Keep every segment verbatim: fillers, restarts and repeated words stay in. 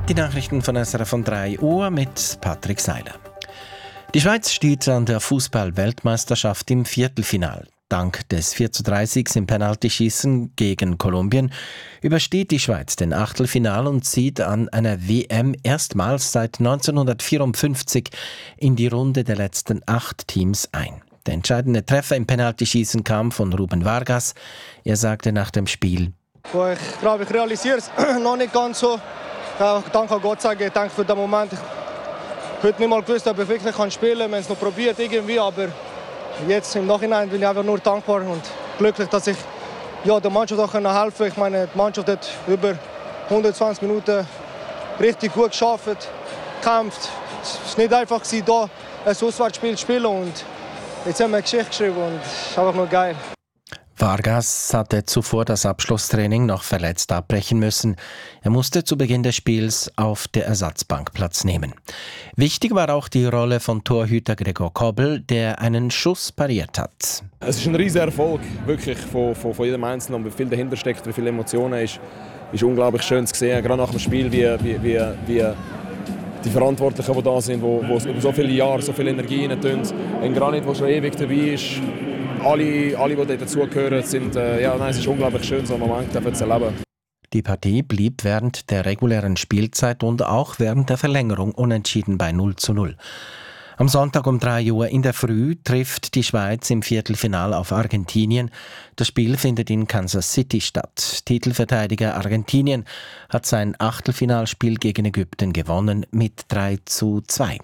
Die Nachrichten von S R F von drei Uhr mit Patrick Seiler. Die Schweiz steht an der Fußball-Weltmeisterschaft im Viertelfinale. Dank des vier zu drei Siegs im Penaltyschießen gegen Kolumbien übersteht die Schweiz den Achtelfinal und zieht an einer W M erstmals seit neunzehnhundertvierundfünfzig in die Runde der letzten acht Teams ein. Der entscheidende Treffer im Penaltyschießen kam von Ruben Vargas. Er sagte nach dem Spiel: Ich glaube, ich realisiere es noch nicht ganz so. Ich danke Gott sagen, ich denke für den Moment. Ich hätte nicht mal gewusst, ob ich wirklich spielen kann. Wir haben es noch probiert irgendwie, aber jetzt im Nachhinein bin ich einfach nur dankbar und glücklich, dass ich ja, der Mannschaft auch helfen konnte. Ich meine, die Mannschaft hat über hundertzwanzig Minuten richtig gut geschafft, gekämpft. Es war nicht einfach, hier ein Auswärtsspiel zu spielen. Und jetzt haben wir eine Geschichte geschrieben und es ist einfach nur geil. Vargas hatte zuvor das Abschlusstraining noch verletzt abbrechen müssen. Er musste zu Beginn des Spiels auf der Ersatzbank Platz nehmen. Wichtig war auch die Rolle von Torhüter Gregor Kobel, der einen Schuss pariert hat. Es ist ein riesiger Erfolg, wirklich von, von, von jedem Einzelnen. Und wie viel dahinter steckt, wie viele Emotionen, ist, ist unglaublich schön zu sehen. Gerade nach dem Spiel, wie, wie, wie, wie die Verantwortlichen, die da sind, die über so viele Jahre so viel Energie reintun. Ein Granit, der schon ewig dabei ist. Alle, alle, die dazugehören, sind, äh, ja, nein, es ist unglaublich schön, so einen Moment zu erleben. Die Partie blieb während der regulären Spielzeit und auch während der Verlängerung unentschieden bei null zu null. Am Sonntag um drei Uhr in der Früh trifft die Schweiz im Viertelfinale auf Argentinien. Das Spiel findet in Kansas City statt. Titelverteidiger Argentinien hat sein Achtelfinalspiel gegen Ägypten gewonnen mit drei zu zwei.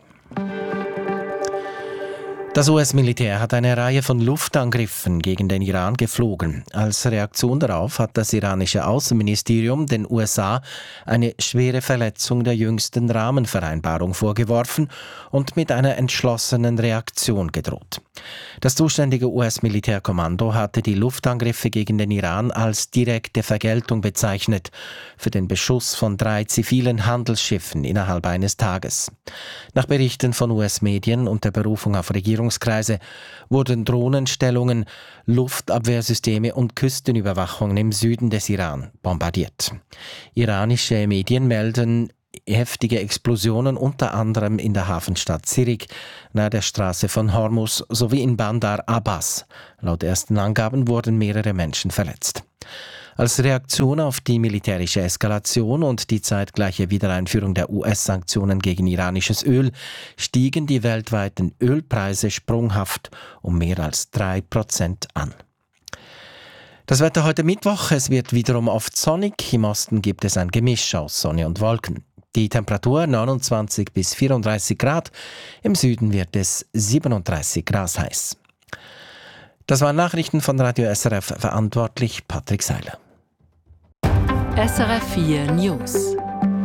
Das U S-Militär hat eine Reihe von Luftangriffen gegen den Iran geflogen. Als Reaktion darauf hat das iranische Außenministerium den U S A eine schwere Verletzung der jüngsten Rahmenvereinbarung vorgeworfen und mit einer entschlossenen Reaktion gedroht. Das zuständige U S-Militärkommando hatte die Luftangriffe gegen den Iran als direkte Vergeltung bezeichnet für den Beschuss von drei zivilen Handelsschiffen innerhalb eines Tages. Nach Berichten von U S-Medien und der Berufung auf Regierungskreise wurden Drohnenstellungen, Luftabwehrsysteme und Küstenüberwachungen im Süden des Iran bombardiert. Iranische Medien melden heftige Explosionen unter anderem in der Hafenstadt Sirik, nahe der Straße von Hormuz sowie in Bandar Abbas. Laut ersten Angaben wurden mehrere Menschen verletzt. Als Reaktion auf die militärische Eskalation und die zeitgleiche Wiedereinführung der U S-Sanktionen gegen iranisches Öl stiegen die weltweiten Ölpreise sprunghaft um mehr als drei Prozent an. Das Wetter heute Mittwoch, es wird wiederum oft sonnig. Im Osten gibt es ein Gemisch aus Sonne und Wolken. Die Temperatur neunundzwanzig bis vierunddreißig Grad, im Süden wird es siebenunddreißig Grad heiß. Das waren Nachrichten von Radio S R F, verantwortlich Patrick Seiler. S R F vier News.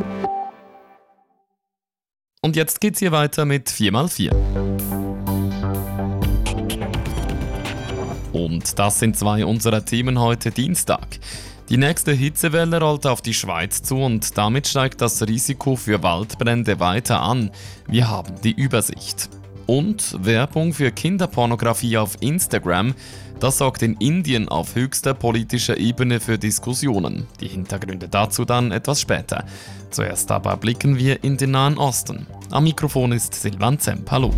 Und jetzt geht's hier weiter mit vier mal vier. Und das sind zwei unserer Themen heute Dienstag. Die nächste Hitzewelle rollt auf die Schweiz zu und damit steigt das Risiko für Waldbrände weiter an. Wir haben die Übersicht. Und Werbung für Kinderpornografie auf Instagram, das sorgt in Indien auf höchster politischer Ebene für Diskussionen. Die Hintergründe dazu dann etwas später. Zuerst aber blicken wir in den Nahen Osten. Am Mikrofon ist Silvan Zemp. Hallo.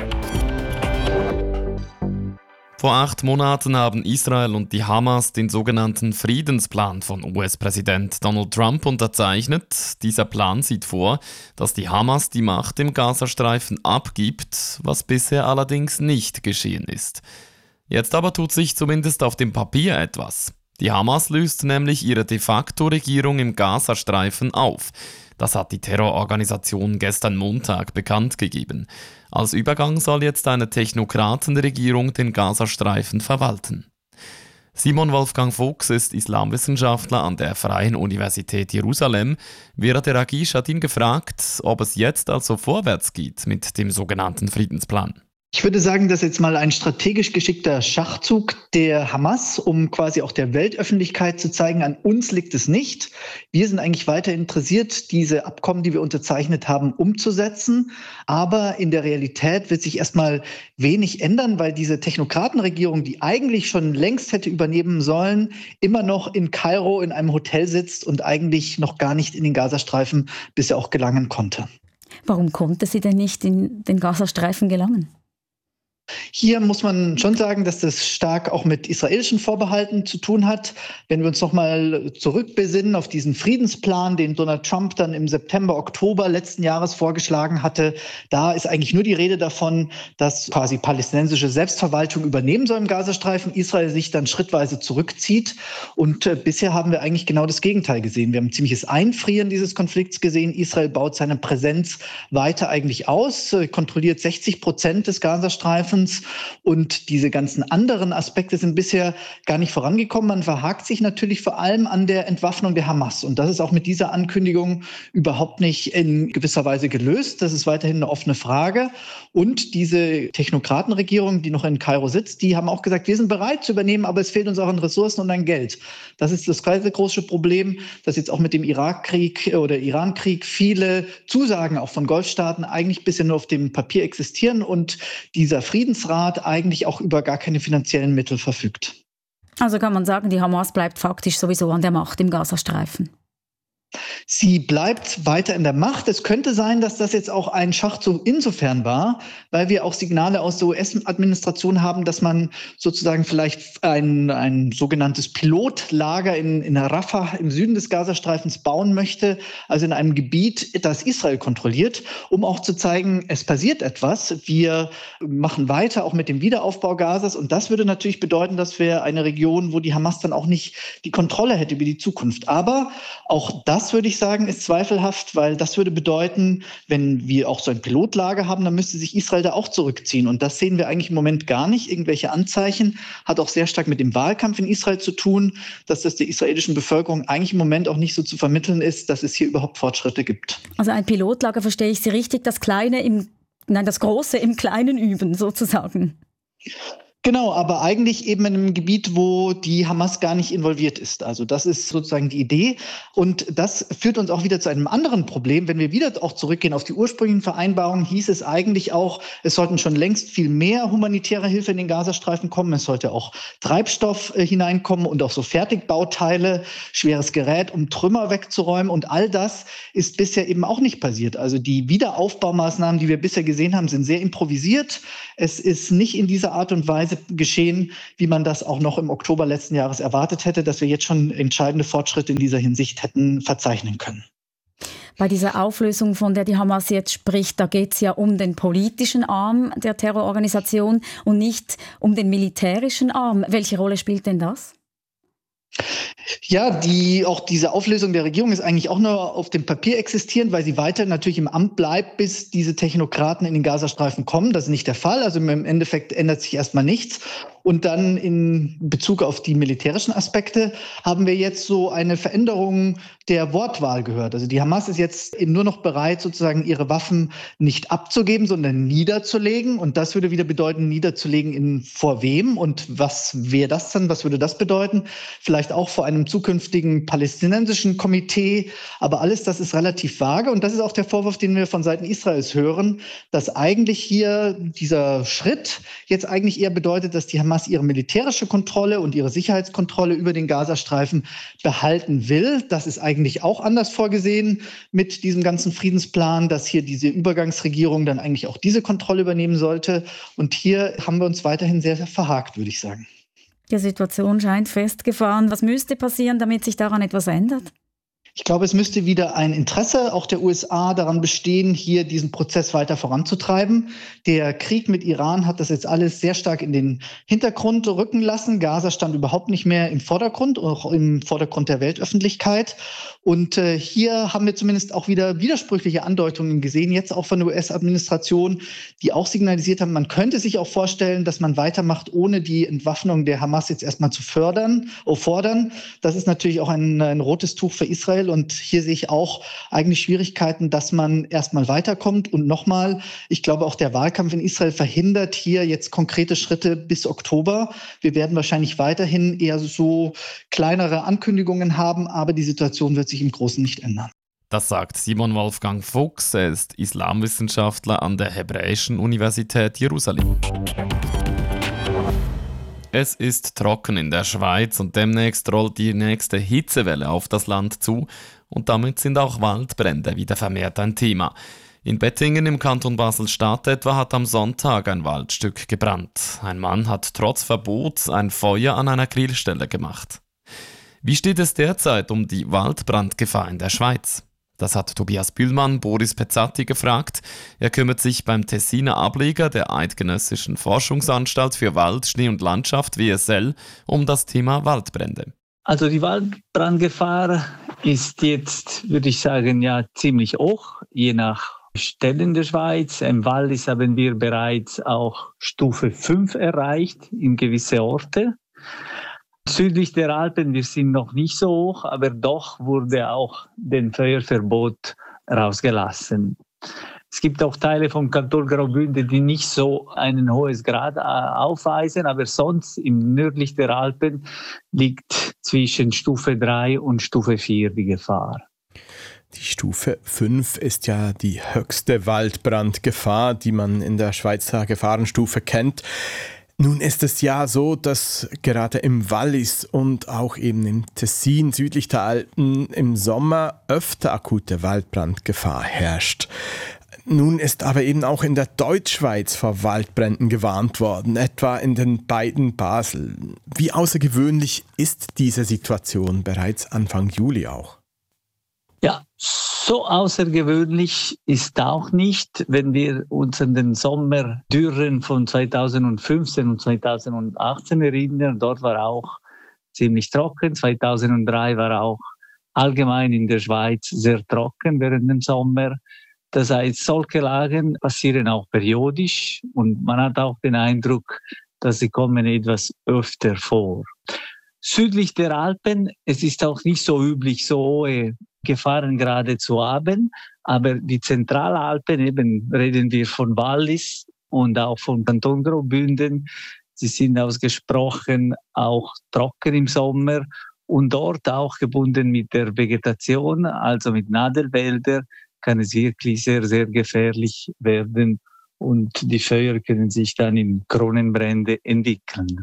Vor acht Monaten haben Israel und die Hamas den sogenannten Friedensplan von U S-Präsident Donald Trump unterzeichnet. Dieser Plan sieht vor, dass die Hamas die Macht im Gazastreifen abgibt, was bisher allerdings nicht geschehen ist. Jetzt aber tut sich zumindest auf dem Papier etwas. Die Hamas löst nämlich ihre de facto Regierung im Gazastreifen auf. Das hat die Terrororganisation gestern Montag bekannt gegeben. Als Übergang soll jetzt eine Technokratenregierung den Gazastreifen verwalten. Simon Wolfgang Fuchs ist Islamwissenschaftler an der Freien Universität Jerusalem. Vera Ragisch hat ihn gefragt, ob es jetzt also vorwärts geht mit dem sogenannten Friedensplan. Ich würde sagen, das ist jetzt mal ein strategisch geschickter Schachzug der Hamas, um quasi auch der Weltöffentlichkeit zu zeigen, an uns liegt es nicht. Wir sind eigentlich weiter interessiert, diese Abkommen, die wir unterzeichnet haben, umzusetzen. Aber in der Realität wird sich erstmal wenig ändern, weil diese Technokratenregierung, die eigentlich schon längst hätte übernehmen sollen, immer noch in Kairo in einem Hotel sitzt und eigentlich noch gar nicht in den Gazastreifen bisher auch gelangen konnte. Warum konnte sie denn nicht in den Gazastreifen gelangen? Hier muss man schon sagen, dass das stark auch mit israelischen Vorbehalten zu tun hat. Wenn wir uns noch mal zurückbesinnen auf diesen Friedensplan, den Donald Trump dann im September, Oktober letzten Jahres vorgeschlagen hatte, da ist eigentlich nur die Rede davon, dass quasi palästinensische Selbstverwaltung übernehmen soll im Gazastreifen, Israel sich dann schrittweise zurückzieht. Und äh, bisher haben wir eigentlich genau das Gegenteil gesehen. Wir haben ein ziemliches Einfrieren dieses Konflikts gesehen. Israel baut seine Präsenz weiter eigentlich aus, äh, kontrolliert sechzig Prozent des Gazastreifens. Und diese ganzen anderen Aspekte sind bisher gar nicht vorangekommen. Man verhakt sich natürlich vor allem an der Entwaffnung der Hamas. Und das ist auch mit dieser Ankündigung überhaupt nicht in gewisser Weise gelöst. Das ist weiterhin eine offene Frage. Und diese Technokratenregierung, die noch in Kairo sitzt, die haben auch gesagt, wir sind bereit zu übernehmen, aber es fehlt uns auch an Ressourcen und an Geld. Das ist das große Problem, dass jetzt auch mit dem Irakkrieg oder Irankrieg viele Zusagen auch von Golfstaaten eigentlich bisher nur auf dem Papier existieren und dieser Friedensrat eigentlich auch über gar keine finanziellen Mittel verfügt. Also kann man sagen, die Hamas bleibt faktisch sowieso an der Macht im Gazastreifen. Sie bleibt weiter in der Macht. Es könnte sein, dass das jetzt auch ein Schachzug insofern war, weil wir auch Signale aus der U S-Administration haben, dass man sozusagen vielleicht ein, ein sogenanntes Pilotlager in, in Rafah im Süden des Gazastreifens bauen möchte, also in einem Gebiet, das Israel kontrolliert, um auch zu zeigen, es passiert etwas. Wir machen weiter auch mit dem Wiederaufbau Gazas und das würde natürlich bedeuten, dass wir eine Region, wo die Hamas dann auch nicht die Kontrolle hätte über die Zukunft. Aber auch das würde ich sagen, ist zweifelhaft, weil das würde bedeuten, wenn wir auch so ein Pilotlager haben, dann müsste sich Israel da auch zurückziehen. Und das sehen wir eigentlich im Moment gar nicht. Irgendwelche Anzeichen hat auch sehr stark mit dem Wahlkampf in Israel zu tun, dass das der israelischen Bevölkerung eigentlich im Moment auch nicht so zu vermitteln ist, dass es hier überhaupt Fortschritte gibt. Also ein Pilotlager, verstehe ich Sie richtig, das Kleine im, nein, das Große im Kleinen üben sozusagen. Genau, aber eigentlich eben in einem Gebiet, wo die Hamas gar nicht involviert ist. Also das ist sozusagen die Idee. Und das führt uns auch wieder zu einem anderen Problem. Wenn wir wieder auch zurückgehen auf die ursprünglichen Vereinbarungen, hieß es eigentlich auch, es sollten schon längst viel mehr humanitäre Hilfe in den Gazastreifen kommen. Es sollte auch Treibstoff äh, hineinkommen und auch so Fertigbauteile, schweres Gerät, um Trümmer wegzuräumen. Und all das ist bisher eben auch nicht passiert. Also die Wiederaufbaumaßnahmen, die wir bisher gesehen haben, sind sehr improvisiert. Es ist nicht in dieser Art und Weise geschehen, wie man das auch noch im Oktober letzten Jahres erwartet hätte, dass wir jetzt schon entscheidende Fortschritte in dieser Hinsicht hätten verzeichnen können. Bei dieser Auflösung, von der die Hamas jetzt spricht, da geht es ja um den politischen Arm der Terrororganisation und nicht um den militärischen Arm. Welche Rolle spielt denn das? Ja, die, auch diese Auflösung der Regierung ist eigentlich auch nur auf dem Papier existierend, weil sie weiter natürlich im Amt bleibt, bis diese Technokraten in den Gazastreifen kommen. Das ist nicht der Fall. Also im Endeffekt ändert sich erstmal nichts. Und dann in Bezug auf die militärischen Aspekte haben wir jetzt so eine Veränderung der Wortwahl gehört. Also die Hamas ist jetzt eben nur noch bereit, sozusagen ihre Waffen nicht abzugeben, sondern niederzulegen. Und das würde wieder bedeuten, niederzulegen in vor wem? Und was wäre das dann? Was würde das bedeuten? Vielleicht auch vor einem zukünftigen palästinensischen Komitee. Aber alles das ist relativ vage. Und das ist auch der Vorwurf, den wir von Seiten Israels hören, dass eigentlich hier dieser Schritt jetzt eigentlich eher bedeutet, dass die Hamas ihre militärische Kontrolle und ihre Sicherheitskontrolle über den Gazastreifen behalten will. Das ist eigentlich auch anders vorgesehen mit diesem ganzen Friedensplan, dass hier diese Übergangsregierung dann eigentlich auch diese Kontrolle übernehmen sollte. Und hier haben wir uns weiterhin sehr, sehr verhakt, würde ich sagen. Die Situation scheint festgefahren. Was müsste passieren, damit sich daran etwas ändert? Ich glaube, es müsste wieder ein Interesse auch der U S A daran bestehen, hier diesen Prozess weiter voranzutreiben. Der Krieg mit Iran hat das jetzt alles sehr stark in den Hintergrund rücken lassen. Gaza stand überhaupt nicht mehr im Vordergrund, auch im Vordergrund der Weltöffentlichkeit. Und äh, hier haben wir zumindest auch wieder widersprüchliche Andeutungen gesehen, jetzt auch von der U S-Administration, die auch signalisiert haben, man könnte sich auch vorstellen, dass man weitermacht, ohne die Entwaffnung der Hamas jetzt erstmal zu fördern, oh, fordern. Das ist natürlich auch ein, ein rotes Tuch für Israel. Israel. Und hier sehe ich auch eigentlich Schwierigkeiten, dass man erstmal weiterkommt. Und nochmal, ich glaube, auch der Wahlkampf in Israel verhindert hier jetzt konkrete Schritte bis Oktober. Wir werden wahrscheinlich weiterhin eher so kleinere Ankündigungen haben, aber die Situation wird sich im Großen nicht ändern. Das sagt Simon Wolfgang Fuchs, er ist Islamwissenschaftler an der Hebräischen Universität Jerusalem. Es ist trocken in der Schweiz und demnächst rollt die nächste Hitzewelle auf das Land zu und damit sind auch Waldbrände wieder vermehrt ein Thema. In Bettingen im Kanton Basel-Stadt etwa hat am Sonntag ein Waldstück gebrannt. Ein Mann hat trotz Verbot ein Feuer an einer Grillstelle gemacht. Wie steht es derzeit um die Waldbrandgefahr in der Schweiz? Das hat Tobias Bühlmann Boris Pezzati gefragt. Er kümmert sich beim Tessiner Ableger der Eidgenössischen Forschungsanstalt für Wald, Schnee und Landschaft W S L um das Thema Waldbrände. Also die Waldbrandgefahr ist jetzt, würde ich sagen, ja ziemlich hoch, je nach Stellen der Schweiz. Im Wallis haben wir bereits auch Stufe fünf erreicht in gewisse Orte. Südlich der Alpen, wir sind noch nicht so hoch, aber doch wurde auch den Feuerverbot rausgelassen. Es gibt auch Teile vom Kanton Graubünden, die nicht so einen hohes Grad aufweisen, aber sonst im nördlich der Alpen liegt zwischen Stufe drei und Stufe vier die Gefahr. Die Stufe fünf ist ja die höchste Waldbrandgefahr, die man in der Schweizer Gefahrenstufe kennt. Nun ist es ja so, dass gerade im Wallis und auch eben im Tessin südlich der Alpen im Sommer öfter akute Waldbrandgefahr herrscht. Nun ist aber eben auch in der Deutschschweiz vor Waldbränden gewarnt worden, etwa in den beiden Basel. Wie außergewöhnlich ist diese Situation bereits Anfang Juli auch? Ja, so außergewöhnlich ist auch nicht, wenn wir uns an den Sommerdürren von zweitausendfünfzehn und zweitausendachtzehn erinnern. Dort war auch ziemlich trocken. zweitausenddrei war auch allgemein in der Schweiz sehr trocken während dem Sommer. Das heißt, solche Lagen passieren auch periodisch und man hat auch den Eindruck, dass sie kommen etwas öfter vor. Südlich der Alpen, es ist auch nicht so üblich, so hohe Gefahrengrade zu haben, aber die Zentralalpen, eben reden wir von Wallis und auch von Kanton Graubünden, sie sind ausgesprochen auch trocken im Sommer und dort auch gebunden mit der Vegetation, also mit Nadelwälder, kann es wirklich sehr, sehr gefährlich werden und die Feuer können sich dann in Kronenbrände entwickeln.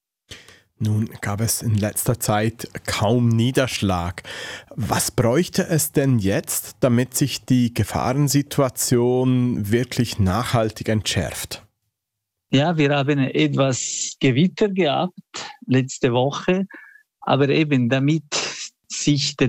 Nun gab es in letzter Zeit kaum Niederschlag. Was bräuchte es denn jetzt, damit sich die Gefahrensituation wirklich nachhaltig entschärft? Ja, wir haben etwas Gewitter gehabt letzte Woche, aber eben damit sich der